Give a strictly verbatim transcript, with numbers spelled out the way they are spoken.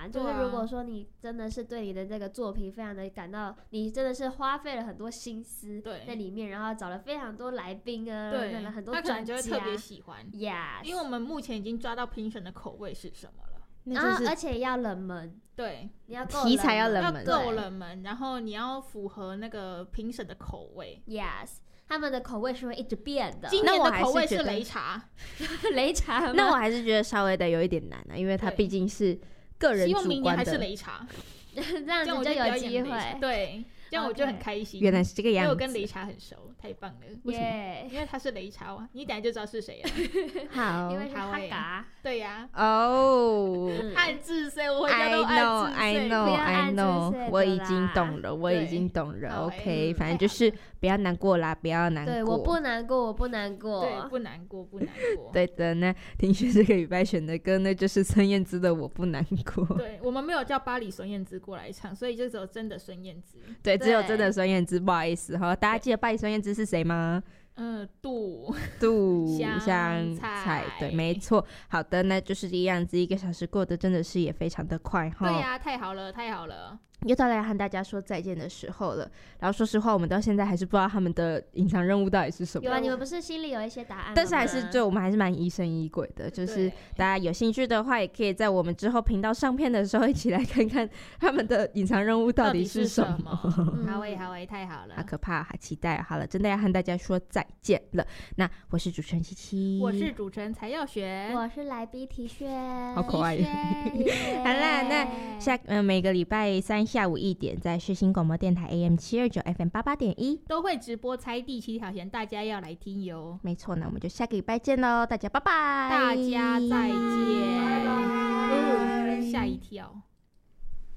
啊，就是如果说你真的是对你的这个作品非常的感到，你真的是花费了很多心思在里面，然后找了非常多来宾啊， 对， 很多专家， 他可能就会特别喜欢。 Yes， 因为我们目前已经抓到评审的口味是什么了， 然后、啊、而且要冷门， 对， 你要够题材要冷门， 要够冷门，然后你要符合那个评审的口味。 Yes。他们的口味是会一直变的。 今年的口味是擂茶， 擂茶吗？ 那我还是觉得稍微的有一点难啊，因为它毕竟是个人主观的。希望明年还是擂茶， 这样子就有机会。 对，这样我就很开心。 原来是这个样子， 因为我跟擂茶很熟，太棒了。为什么？ Yeah. 因为他是擂茶啊，你等一下就知道是谁了。 好， 因为是哈嘎。 对呀、 啊。哦， 暗自 say， 我回家都暗自 say。I know, I know, I know， 我已经懂了，我已经懂了。OK， 反正就是不要难过啦，不要难过。 对，我不难过，我不难过。 对，不难过，不难过。 对的，那庭轩这个礼拜选的歌呢，就是孙燕姿的《我不难过》。 对，我们没有叫巴黎孙燕姿过来唱，所以就只有真的孙燕姿。 对，只有真的孙燕姿，不好意思哈。大家记得巴黎孙燕姿是谁吗？ 嗯，杜杜香菜，对，没错。好的，那就是这样子，一个小时过得真的是也非常的快哈。 对呀、啊，太好了，太好了。 又到了要和大家说再见的时候了，然后说实话，我们到现在还是不知道他们的隐藏任务到底是什么。 有啊，你们不是心里有一些答案吗？ 但是还是就我们还是蛮疑神疑鬼的，就是大家有兴趣的话，也可以在我们之后频道上片的时候一起来看看他们的隐藏任务到底是什么。 好诶，好诶，太好了， 好可怕，好期待。好了，真的要和大家说再见了。那我是主持人七七， 我是主持人才耀璇， 我是来宾提轩， 好可爱。好啦，那下呃每个礼拜三下午一点，在世新广播电台 A M 七二九 F M 八八点一都会直播猜第七条线，大家要来听哟。 没错，那我们就下个礼拜见喽，大家拜拜， 大家再见， 拜拜， 吓一跳。